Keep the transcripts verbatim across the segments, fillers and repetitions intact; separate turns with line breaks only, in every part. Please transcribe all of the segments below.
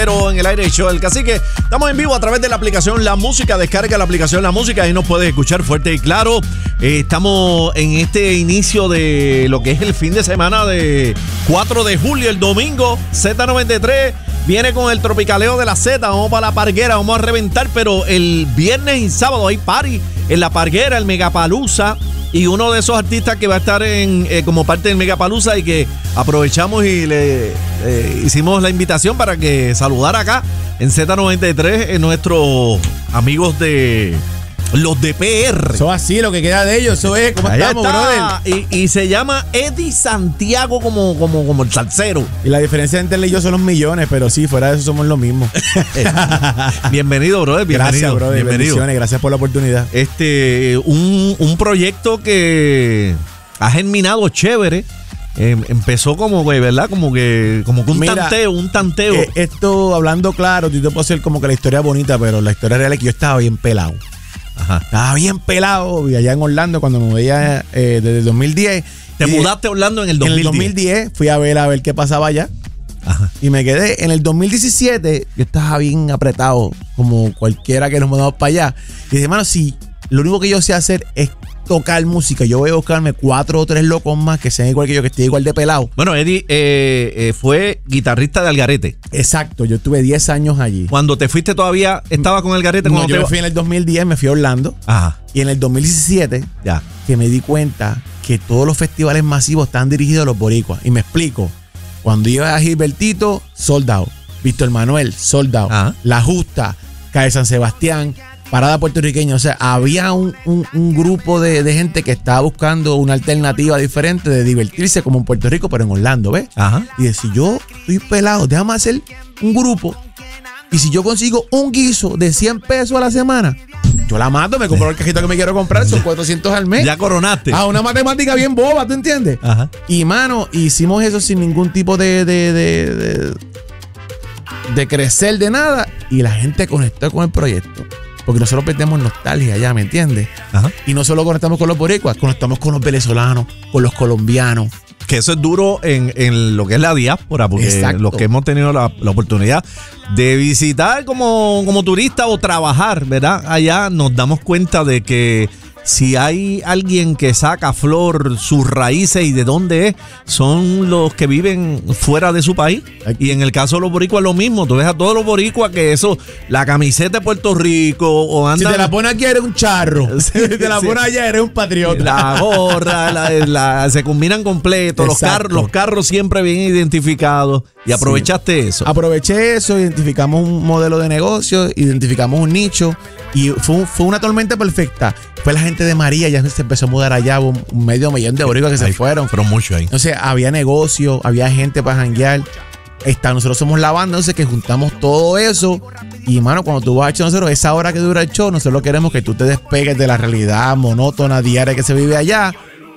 Pero en el aire show El Cacique, estamos en vivo a través de la aplicación La Música. Descarga la aplicación La Música y nos puedes escuchar fuerte y claro. Eh, estamos en este inicio de lo que es el fin de semana de cuatro de julio, el domingo. Z noventa y tres viene con el tropicaleo de la Z. Vamos para la Parguera, vamos a reventar. Pero el viernes y sábado hay party en la Parguera, el Megapalooza. Y uno de esos artistas que va a estar en, eh, como parte del Megapalooza y que aprovechamos y le eh, hicimos la invitación para que saludara acá en Z noventa y tres en nuestros amigos de los de P R.
Eso así, lo que queda de ellos, eso es. ¿Cómo
Allá
estamos,
está.
brother?
Y, y se llama Eddie Santiago como, como, como el salsero.
Y la diferencia entre él y yo son los millones, pero sí, fuera de eso somos lo mismo.
Bienvenido, brother. Bienvenido.
Gracias, brother.
Bienvenido.
Bendiciones, gracias por la oportunidad.
Este, un, un proyecto que ha germinado chévere. Eh, empezó como, güey, ¿verdad? Como que, como que un
Mira,
tanteo, un tanteo.
Eh, esto, hablando claro, yo te puedo hacer como que la historia bonita, pero la historia real es que yo estaba bien pelado.
Ajá.
Estaba bien pelado y allá en Orlando cuando me veía eh, desde el dos mil diez.
Te
y,
mudaste a Orlando en el dos mil diez.
En el dos mil diez fui a ver a ver qué pasaba allá.
Ajá.
Y me quedé. En el dos mil diecisiete yo estaba bien apretado, como cualquiera que nos mudamos para allá. Y dije, hermano, si lo único que yo sé hacer es tocar música, yo voy a buscarme cuatro o tres locos más que sean igual que yo, que esté igual de pelado.
Bueno, Eddie eh, eh, fue guitarrista de Algarete.
Exacto, yo estuve diez años allí.
Cuando te fuiste todavía, ¿estaba con Algarete?
No,
cuando
yo
te...
me fui en el dos mil diez, me fui a Orlando.
Ajá.
Y en el dos mil diecisiete,
Ya.
que me di cuenta que todos los festivales masivos están dirigidos a los boricuas. Y me explico. Cuando iba a Gilbertito, sold out. Víctor Manuel, sold out.
Ajá.
La Justa, Calle San Sebastián, Parada Puertorriqueña. O sea, había un, un, un grupo de, de gente que estaba buscando una alternativa diferente de divertirse como en Puerto Rico, pero en Orlando, ¿ves?
Ajá.
Y decir, yo estoy pelado, déjame hacer un grupo. Y si yo consigo un guiso de cien pesos a la semana, yo la mato, me compro el cajito que me quiero comprar, son cuatrocientos al mes.
Ya coronaste.
Ah, una matemática bien boba, ¿tú entiendes?
Ajá.
Y, mano, hicimos eso sin ningún tipo de, de, de, de, de crecer de nada. Y la gente conectó con el proyecto. Porque nosotros perdemos nostalgia ya, ¿me entiendes?
Ajá.
Y no solo conectamos con los boricuas, conectamos con los venezolanos, con los colombianos.
Que eso es duro en, en lo que es la diáspora, porque
Exacto.
los que hemos tenido la, la oportunidad de visitar como, como turista o trabajar, ¿verdad? Allá nos damos cuenta de que si hay alguien que saca a flor sus raíces y de dónde es, son los que viven fuera de su país. Y en el caso de los boricuas lo mismo. Tú ves a todos los boricuas que eso, la camiseta de Puerto Rico o andan...
Si te la pones aquí eres un charro.
Sí,
si te la
sí.
pones allá eres un patriota.
La gorra, la, la- se combinan completo, los
Exacto.
carros, los carros siempre bien identificados. Y aprovechaste eso.
Aproveché eso, identificamos un modelo de negocio, identificamos un nicho y fue, fue una tormenta perfecta. Fue la gente de María, ya se empezó a mudar allá, un, un medio millón de boricuas que se
Ahí
fueron.
Fueron muchos ahí.
Entonces había negocio, había gente para janguear. Está, nosotros somos la banda, entonces que juntamos todo eso. Y mano, cuando tú vas al show, nosotros, esa hora que dura el show, nosotros queremos que tú te despegues de la realidad monótona, diaria que se vive allá.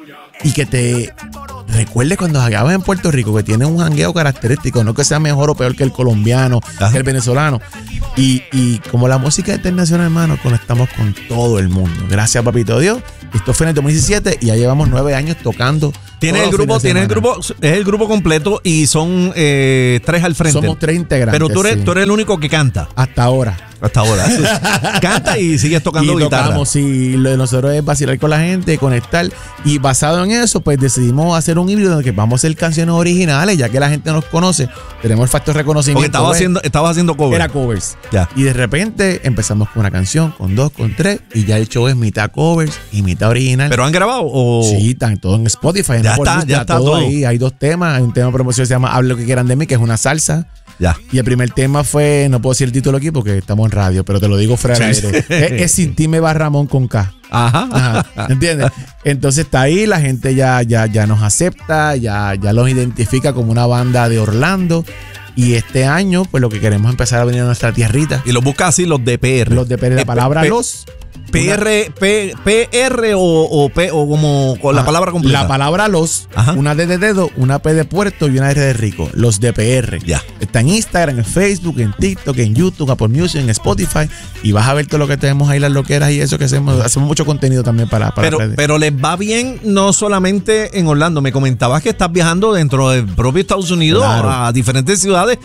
Y que te recuerdes cuando jangueabas en Puerto Rico, que tiene un jangueo característico, no que sea mejor o peor que el colombiano,
Ajá.
que el venezolano. Y, y como la música internacional, hermano, conectamos con todo el mundo. Gracias, papito Dios. Esto fue en el dos mil diecisiete y ya llevamos nueve años tocando.
Tiene el
todos los
grupo,
fines de
tiene el
semana.
grupo, es el grupo completo y son eh, tres al frente.
Somos tres integrantes.
Pero tú eres,
sí.
tú eres el único que canta
Hasta ahora.
hasta ahora. Canta y sigues tocando
y
guitarra.
tocamos, sí, lo de nosotros es vacilar con la gente, conectar. Y basado en eso, pues decidimos hacer un híbrido donde vamos a hacer canciones originales, ya que la gente nos conoce. Tenemos el factor de reconocimiento.
Porque estaba
¿ves?
haciendo, estabas haciendo cover.
Era covers.
Ya.
Y de repente empezamos con una canción, con dos, con tres, y ya el show es mitad covers y mitad original.
¿Pero han grabado o...?
Sí, están todo en Spotify. en
Ya
Apple
está,
Music,
ya está todo.
ahí. Hay dos temas. Hay un tema de promoción que se llama Hable lo que quieran de mí, que es una salsa.
Ya.
Y el primer tema fue, no puedo decir el título aquí porque estamos en radio, pero te lo digo fuera del
Sí,
aire.
sí.
Es, es Sin ti me va Ramón con K.
Ajá.
Ajá, ¿entiendes? Entonces está ahí, la gente ya, ya, ya nos acepta, ya, ya los identifica como una banda de Orlando. Y este año, pues lo que queremos es empezar a venir a nuestra tierrita.
Y los buscas así, los de P R.
Los de P R, la
Eh,
palabra
P-
los
P R, P, PR o, o, P, o como con la
Ajá.
palabra completa.
La palabra los,
Ajá.
una D de dedo, una P de puerto y una R de rico. Los D P R.
Ya.
Está en Instagram, en Facebook, en TikTok, en YouTube, Apple Music, en Spotify. Y vas a ver todo lo que tenemos ahí, las loqueras y eso que hacemos. Hacemos mucho contenido también para, para
Pero,
redes.
pero les va bien no solamente en Orlando. Me comentabas que estás viajando dentro del propio Estados Unidos
Claro.
a diferentes ciudades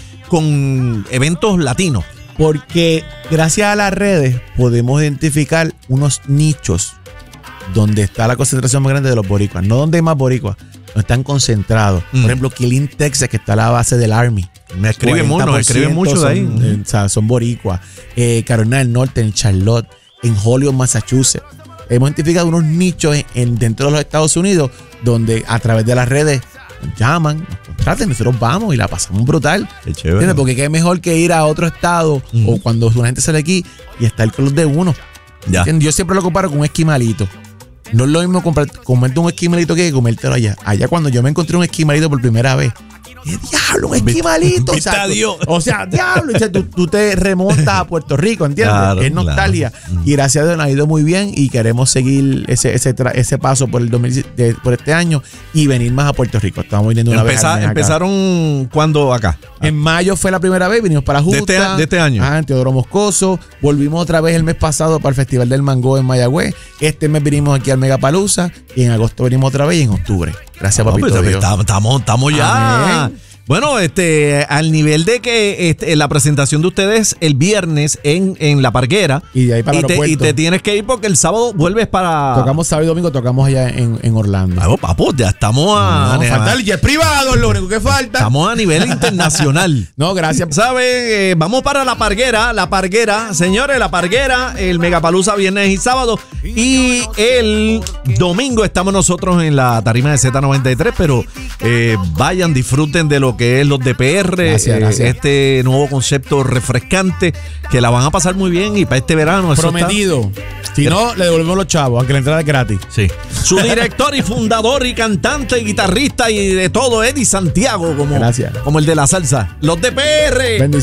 con eventos latinos.
Porque gracias a las redes podemos identificar unos nichos donde está la concentración más grande de los boricuas. No donde hay más boricuas, donde están concentrados.
Mm.
Por ejemplo, Killeen, Texas, que está a la base del Army.
Me escriben mucho, nos escriben mucho de ahí.
Son, eh, o sea, son boricuas. Eh, Carolina del Norte, en Charlotte, en Holyoke, Massachusetts. Hemos identificado unos nichos en, en- dentro de los Estados Unidos donde a través de las redes nos llaman, nos contraten, nosotros vamos y la pasamos brutal.
Qué chévere.
¿Entiendes? Porque qué mejor que ir a otro estado
Ujú.
o cuando una gente sale aquí y estar con los de uno.
Ya.
¿Entiendes? Yo siempre lo comparo con un esquimalito. No es lo mismo comprar, comerte un esquimalito que comértelo allá. Allá cuando yo me encontré un esquimalito por primera vez, ¿qué diablo, un esquimalito?
Viste a
tú-
Dios.
o sea, diablo, o sea, tú, tú te remontas a Puerto Rico, ¿entiendes?
Claro,
es nostalgia.
claro.
Y gracias a Dios nos ha ido muy bien y queremos seguir ese, ese, tra- ese paso por el dos mil de- por este año y venir más a Puerto Rico. Estamos viniendo una vez
Empeza-
al mes acá.
empezaron cuando acá.
En mayo fue la primera vez, vinimos para
De
Justa.
este a- de este año.
Ah, en Teodoro Moscoso. Volvimos otra vez el mes pasado para el Festival del Mango en Mayagüez. Este mes vinimos aquí al Megapalooza y en agosto venimos otra vez y en octubre. Gracias,
No,
papito
pues,
Dios.
estamos, estamos, estamos ya.
Amén.
Bueno, este, al nivel de que este, la presentación de ustedes el viernes en, en La Parguera.
Y de ahí para el
y te,
aeropuerto.
y te tienes que ir porque el sábado vuelves para.
Tocamos sábado y domingo, tocamos allá en, en Orlando.
Vamos, papo, ya estamos a.
No, falta el jet privado, es lo único que falta.
Estamos a nivel internacional.
No, gracias.
¿Saben? Eh, vamos para La Parguera. La Parguera, señores, La Parguera, el Megapalooza viernes y sábado. Y el domingo estamos nosotros en la tarima de Z noventa y tres, pero eh, vayan, disfruten de lo que es los D P R,
Gracias,
eh,
gracias.
este nuevo concepto refrescante, que la van a pasar muy bien y para este verano. eso está-
Prometido. Si no, le devolvemos los chavos, aunque la entrada es gratis.
Sí. Su director y fundador y cantante y guitarrista y de todo, Eddie Santiago, como,
Gracias.
como el de la salsa. Los D P R.
Bendiciones.